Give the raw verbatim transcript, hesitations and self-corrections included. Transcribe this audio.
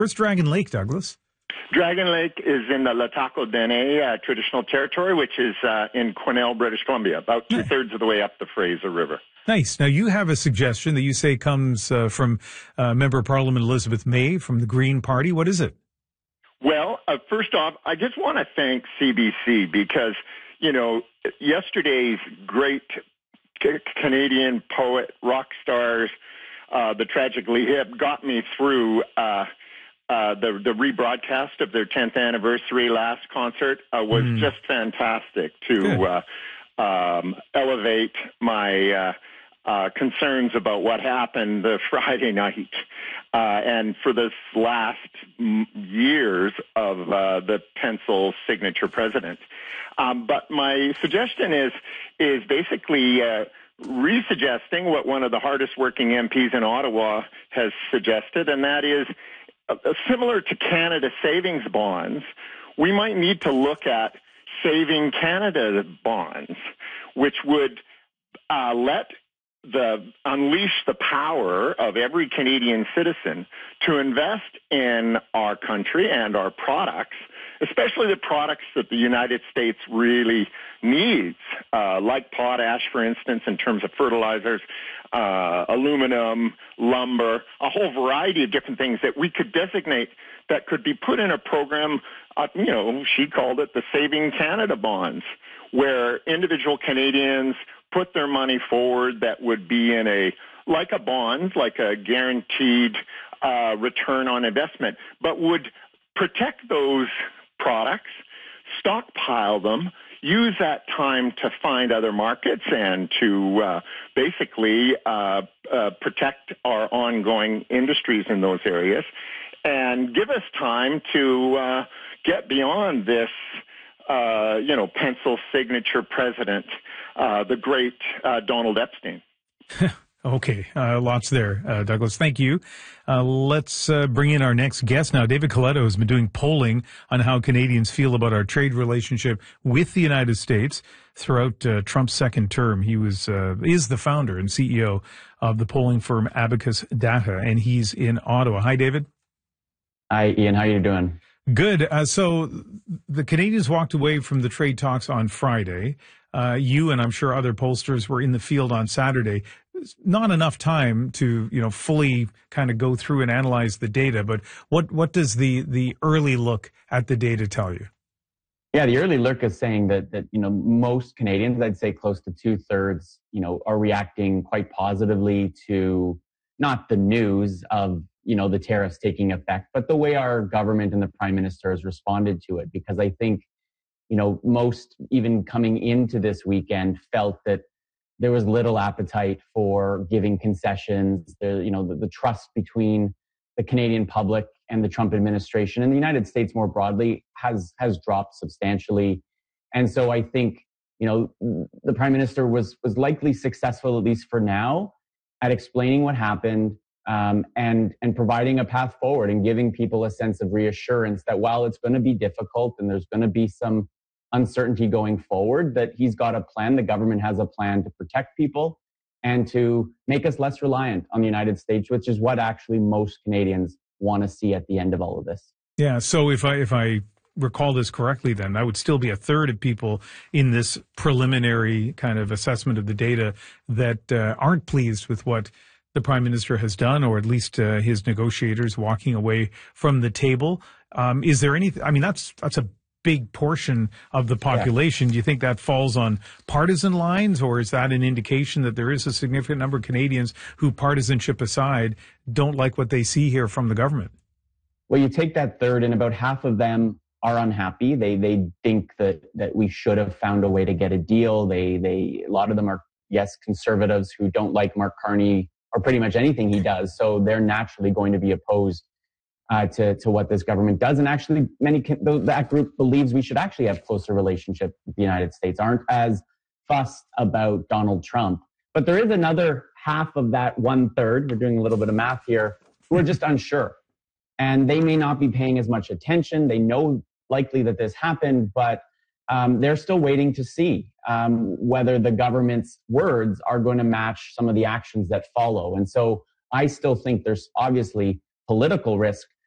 Where's Dragon Lake, Douglas? Dragon Lake is in the Lataco Dene uh, traditional territory, which is uh, in Quesnel, British Columbia, about two-thirds of the way up the Fraser River. Nice. Now, you have a suggestion that you say comes uh, from uh, Member of Parliament Elizabeth May from the Green Party. What is it? Well, uh, first off, I just want to thank C B C because, you know, yesterday's great c- Canadian poet, rock stars, uh, the Tragically Hip, got me through uh, uh, the, the rebroadcast of their tenth anniversary last concert. Uh, was mm. just fantastic to uh, um, elevate my uh, uh, concerns about what happened the Friday night. Uh, and for this last m- years of uh, the pencil signature president. Um, but my suggestion is is basically uh, re-suggesting what one of the hardest working M Ps in Ottawa has suggested, and that is uh, similar to Canada savings bonds, we might need to look at Saving Canada bonds, which would uh, let the unleash the power of every Canadian citizen to invest in our country and our products, especially the products that the United States really needs, uh, like potash, for instance, in terms of fertilizers, uh, aluminum, lumber, a whole variety of different things that we could designate that could be put in a program, uh, you know, she called it the Saving Canada bonds, where individual Canadians put their money forward that would be in a, like a bond, like a guaranteed uh, return on investment, but would protect those products, stockpile them, use that time to find other markets and to uh, basically uh, uh, protect our ongoing industries in those areas, and give us time to uh, get beyond this Uh, you know, pencil signature president, uh, the great uh, Donald Epstein. Okay, uh, lots there, uh, Douglas. Thank you. Uh, let's uh, bring in our next guest now. David Coletto has been doing polling on how Canadians feel about our trade relationship with the United States throughout uh, Trump's second term. He was uh, is the founder and C E O of the polling firm Abacus Data, and he's in Ottawa. Hi, David. Hi, Ian. How are you doing? Good. Uh, so the Canadians walked away from the trade talks on Friday. Uh, you and I'm sure other pollsters were in the field on Saturday. Not enough time to, you know, fully kind of go through and analyze the data. But what, what does the, the early look at the data tell you? Yeah, the early look is saying that, that, you know, most Canadians, I'd say close to two thirds, you know, are reacting quite positively to not the news of, you know, the tariffs taking effect, but the way our government and the Prime Minister has responded to it. Because I think, you know, most even coming into this weekend felt that there was little appetite for giving concessions. The, you know, the, the trust between the Canadian public and the Trump administration and the United States more broadly has has dropped substantially. And so I think, you know, the Prime Minister was was likely successful, at least for now, at explaining what happened, Um, and and providing a path forward and giving people a sense of reassurance that while it's going to be difficult and there's going to be some uncertainty going forward, that he's got a plan, the government has a plan to protect people and to make us less reliant on the United States, which is what actually most Canadians want to see at the end of all of this. Yeah, so if I if I recall this correctly, then that would still be a third of people in this preliminary kind of assessment of the data that uh, aren't pleased with what the Prime Minister has done, or at least uh, his negotiators walking away from the table. Um, is there any, I mean, that's, that's a big portion of the population. Yeah. Do you think that falls on partisan lines, or is that an indication that there is a significant number of Canadians who, partisanship aside, don't like what they see here from the government? Well, you take that third and about half of them are unhappy. They, they think that, that we should have found a way to get a deal. They, they, a lot of them are, yes, conservatives who don't like Mark Carney or pretty much anything he does. So they're naturally going to be opposed uh, to, to what this government does. And actually, many that group believes we should actually have closer relationship with the United States, aren't as fussed about Donald Trump. But there is another half of that one third, we're doing a little bit of math here, who are just unsure. And they may not be paying as much attention. They know likely that this happened, but Um, they're still waiting to see um, whether the government's words are going to match some of the actions that follow. And so I still think there's obviously political risk